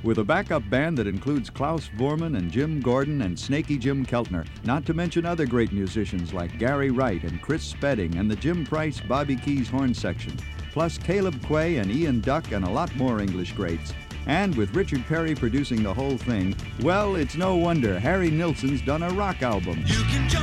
with a backup band that includes Klaus Vormann and Jim Gordon and Snaky Jim Keltner, not to mention other great musicians like Gary Wright and Chris Spedding and the Jim Price Bobby Keys horn section, plus Caleb Quay and Ian Duck and a lot more English greats. And with Richard Perry producing the whole thing, well, it's no wonder Harry Nilsson's done a rock album. You can jump